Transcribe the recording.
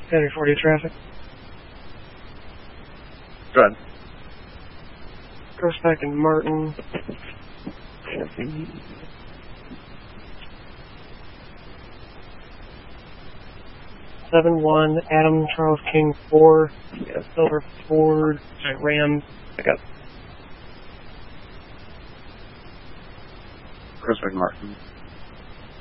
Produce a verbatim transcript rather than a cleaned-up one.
Henry forty traffic. Go ahead. Grossbeck and Martin. seven one, Adam Charles King four, Yes. Silver Ford, sorry, Ram. I got Grossbeck Martin.